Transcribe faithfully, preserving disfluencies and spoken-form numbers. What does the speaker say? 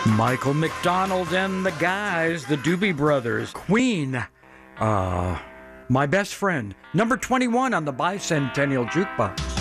Michael McDonald and the guys, the Doobie Brothers. Queen, uh, My Best Friend. Number twenty-one on the Bicentennial Jukebox.